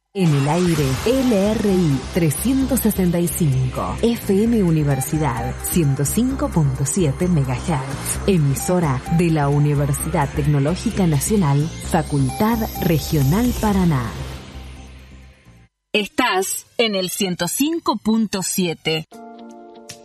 En el aire, LRI 365, FM Universidad 105.7 MHz, emisora de la Universidad Tecnológica Nacional, Facultad Regional Paraná. Estás en el 105.7.